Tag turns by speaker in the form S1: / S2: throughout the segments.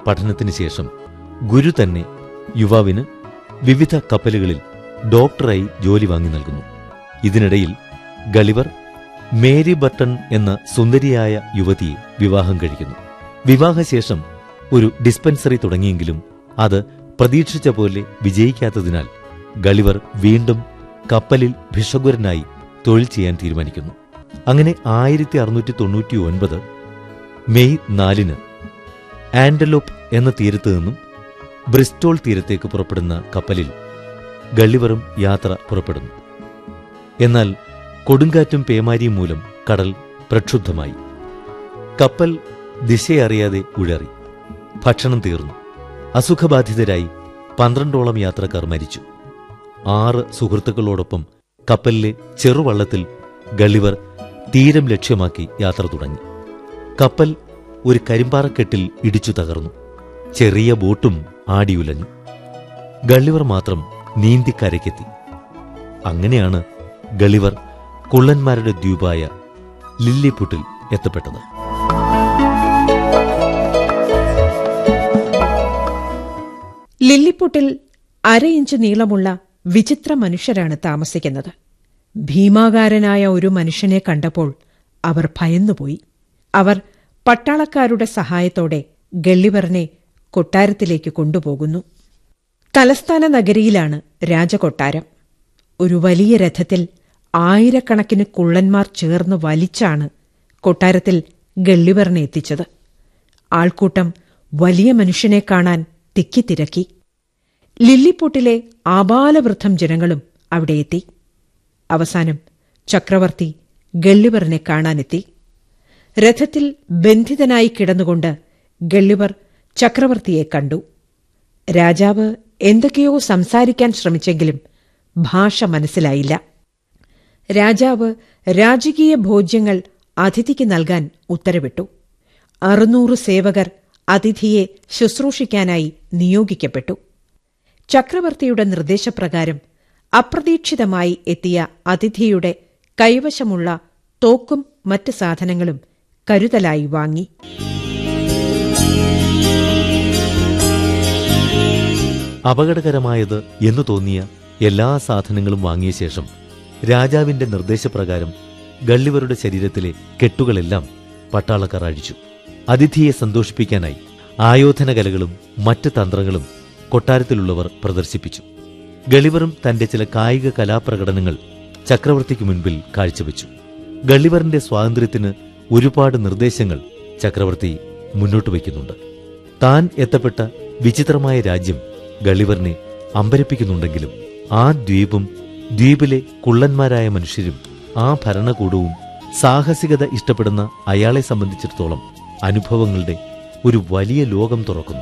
S1: പഠനത്തിന് ശേഷം ഗുരു തന്നെ യുവാവിന് വിവിധ കപ്പലുകളിൽ ഡോക്ടറായി ജോലി വാങ്ങി നൽകുന്നു. ഇതിനിടയിൽ ഗളിവർ മേരി ബട്ടൺ എന്ന സുന്ദരിയായ യുവതിയെ വിവാഹം കഴിക്കുന്നു. വിവാഹശേഷം ഒരു ഡിസ്പെൻസറി തുടങ്ങിയെങ്കിലും അത് പ്രതീക്ഷിച്ച പോലെ വിജയിക്കാത്തതിനാൽ ഗളിവർ വീണ്ടും കപ്പലിൽ ഭിഷഗ്വരനായി തൊഴിൽ ചെയ്യാൻ തീരുമാനിക്കുന്നു. അങ്ങനെ 1699 മെയ് 4 ആൻഡലോപ്പ് എന്ന തീരത്തു നിന്നും ബ്രിസ്റ്റോൾ തീരത്തേക്ക് പുറപ്പെടുന്ന കപ്പലിൽ ഗളിവറും യാത്ര പുറപ്പെടുന്നു. എന്നാൽ കൊടുങ്കാറ്റും പേമാരിയും മൂലം കടൽ പ്രക്ഷുബ്ധമായി. കപ്പൽ ദിശയറിയാതെ ഉഴറി. ഭക്ഷണം തീർന്നു. അസുഖബാധിതരായി 12ഓളം യാത്രക്കാർ മരിച്ചു. 6 സുഹൃത്തുക്കളോടൊപ്പം കപ്പലിലെ ചെറുവള്ളത്തിൽ ഗളിവർ തീരം ലക്ഷ്യമാക്കി യാത്ര തുടങ്ങി. കപ്പൽ ഒരു കരിമ്പാറക്കെട്ടിൽ ഇടിച്ചു തകർന്നു. ചെറിയ ബോട്ടും ആടിയുലഞ്ഞു. ഗളിവർ മാത്രം നീന്തിക്കരയ്ക്കെത്തി. അങ്ങനെയാണ് ഗളിവർ കുള്ളന്മാരുടെ ദ്വീപായ ലില്ലിപുട്ടിൽ എത്തപ്പെട്ടത്.
S2: ലില്ലിപുട്ടിൽ 1/2 ഇഞ്ച് നീളമുള്ള വിചിത്ര മനുഷ്യരാണ് താമസിക്കുന്നത്. ഭീമാകാരനായ ഒരു മനുഷ്യനെ കണ്ടപ്പോൾ അവർ ഭയന്നുപോയി. അവർ പട്ടാളക്കാരുടെ സഹായത്തോടെ ഗളിവറിനെ കൊട്ടാരത്തിലേക്ക് കൊണ്ടുപോകുന്നു. തലസ്ഥാന നഗരിയിലാണ് രാജകൊട്ടാരം. ഒരു വലിയ രഥത്തിൽ 1000കണക്കിന് കുള്ളന്മാർ ചേർന്ന് വലിച്ചാണ് കൊട്ടാരത്തിൽ ഗളിവറിനെ എത്തിച്ചത്. ആൾക്കൂട്ടം വലിയ മനുഷ്യനെ കാണാൻ തിക്കിത്തിരക്കി. ലില്ലിപുട്ടിലെ ആബാലവൃദ്ധം ജനങ്ങളും അവിടെ എത്തി. അവസാനം ചക്രവർത്തി ഗളിവറിനെ കാണാനെത്തി. രഥത്തിൽ ബന്ധിതനായി കിടന്നുകൊണ്ട് ഗളിവർ ചക്രവർത്തിയെ കണ്ടു. രാജാവ് എന്തൊക്കെയോ സംസാരിക്കാൻ ശ്രമിച്ചെങ്കിലും ഭാഷ മനസ്സിലായില്ല. രാജാവ് രാജകീയ ഭോജ്യങ്ങൾ അതിഥിക്ക് നൽകാൻ ഉത്തരവിട്ടു. 600 സേവകർ അതിഥിയെ ശുശ്രൂഷിക്കാനായി നിയോഗിക്കപ്പെട്ടു. ചക്രവർത്തിയുടെ നിർദ്ദേശപ്രകാരം അപ്രതീക്ഷിതമായി എത്തിയ അതിഥിയുടെ കൈവശമുള്ള തോക്കും മറ്റ് സാധനങ്ങളും കരുതലായി വാങ്ങി.
S1: അപകടകരമായത് എന്നു തോന്നിയ എല്ലാ സാധനങ്ങളും വാങ്ങിയ ശേഷം രാജാവിന്റെ നിർദ്ദേശപ്രകാരം ഗളിവറുടെ ശരീരത്തിലെ കെട്ടുകളെല്ലാം പട്ടാളക്കാർ അഴിച്ചു. അതിഥിയെ സന്തോഷിപ്പിക്കാനായി ആയോധനകലകളും മറ്റ് തന്ത്രങ്ങളും കൊട്ടാരത്തിലുള്ളവർ പ്രദർശിപ്പിച്ചു. ഗളിവറും തന്റെ ചില കായിക കലാപ്രകടനങ്ങൾ ചക്രവർത്തിക്ക് മുൻപിൽ കാഴ്ചവെച്ചു. ഗളിവറിന്റെ സ്വാതന്ത്ര്യത്തിന് ഒരുപാട് നിർദ്ദേശങ്ങൾ ചക്രവർത്തി മുന്നോട്ട് വയ്ക്കുന്നുണ്ട്. താൻ എത്തപ്പെട്ട വിചിത്രമായ രാജ്യം ഗളിവറിനെ അമ്പരപ്പിക്കുന്നുണ്ടെങ്കിലും ആ ദ്വീപും ദ്വീപിലെ കുള്ളന്മാരായ മനുഷ്യരും ആ ഭരണകൂടവും സാഹസികത ഇഷ്ടപ്പെടുന്ന അയാളെ സംബന്ധിച്ചിടത്തോളം അനുഭവങ്ങളുടെ ഒരു വലിയ ലോകം തുറക്കുന്നു.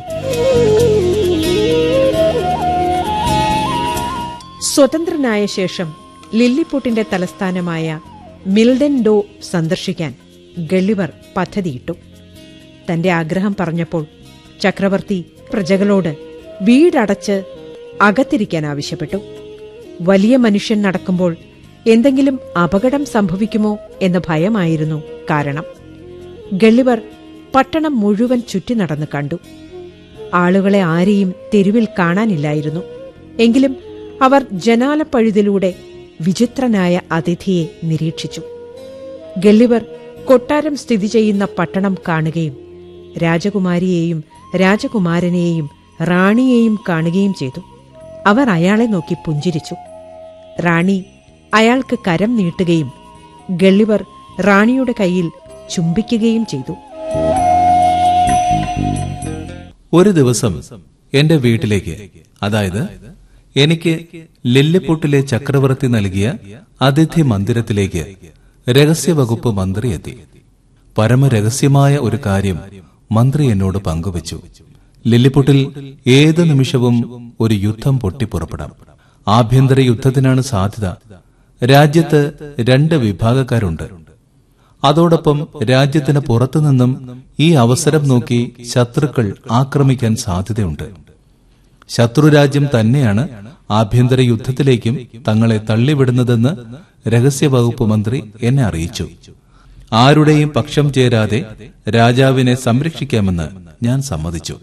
S2: സ്വതന്ത്രനായ ശേഷം ലില്ലിപുട്ടിന്റെ തലസ്ഥാനമായ മിൽഡൻഡോ സന്ദർശിക്കാൻ ഗളിവർ പദ്ധതിയിട്ടു. തന്റെ ആഗ്രഹം പറഞ്ഞപ്പോൾ ചക്രവർത്തി പ്രജകളോട് വീടടച്ച് അകത്തിരിക്കാൻ ആവശ്യപ്പെട്ടു. വലിയ മനുഷ്യൻ നടക്കുമ്പോൾ എന്തെങ്കിലും അപകടം സംഭവിക്കുമോ എന്ന ഭയമായിരുന്നു കാരണം. ഗളിവർ പട്ടണം മുഴുവൻ ചുറ്റി നടന്നു കണ്ടു. ആളുകളെ ആരെയും തെരുവിൽ കാണാനില്ലായിരുന്നു. എങ്കിലും അവർ ജനാലപ്പഴുതിലൂടെ വിചിത്രനായ അതിഥിയെ നിരീക്ഷിച്ചു. ഗളിവർ കൊട്ടാരം സ്ഥിതി ചെയ്യുന്ന പട്ടണം കാണുകയും രാജകുമാരിയെയും രാജകുമാരനെയും റാണിയെയും കാണുകയും ചെയ്തു. അവർ അയാളെ നോക്കി പുഞ്ചിരിച്ചു. റാണി അയാൾക്ക് കരം നീട്ടുകയും ഗളിവർ റാണിയുടെ കയ്യിൽ ചുംബിക്കുകയും ചെയ്തു.
S3: ഒരു ദിവസം എന്റെ വീട്ടിലേക്ക്, അതായത് എനിക്ക് ലില്ലിപുട്ടിലെ ചക്രവർത്തി നൽകിയ അതിഥി മന്ദിരത്തിലേക്ക് രഹസ്യവകുപ്പ് മന്ത്രി എത്തി. പരമരഹസ്യമായ ഒരു കാര്യം മന്ത്രി എന്നോട് പങ്കുവച്ചു. ലില്ലിപുട്ടിൽ ഏത് നിമിഷവും ഒരു യുദ്ധം പൊട്ടിപ്പുറപ്പെടാം. ആഭ്യന്തര യുദ്ധത്തിനാണ് സാധ്യത. രാജ്യത്ത് 2 വിഭാഗക്കാരുണ്ട്. അതോടൊപ്പം രാജ്യത്തിന് പുറത്തുനിന്നും ഈ അവസരം നോക്കി ശത്രുക്കൾ ആക്രമിക്കാൻ സാധ്യതയുണ്ട്. ശത്രുരാജ്യം തന്നെയാണ് ആഭ്യന്തര യുദ്ധത്തിലേക്കും തങ്ങളെ തള്ളിവിടുന്നതെന്ന് രഹസ്യവകുപ്പ് മന്ത്രി എന്നെ അറിയിച്ചു. ആരുടെയും പക്ഷം ചേരാതെ രാജാവിനെ സംരക്ഷിക്കാമെന്ന് ഞാൻ സമ്മതിച്ചു.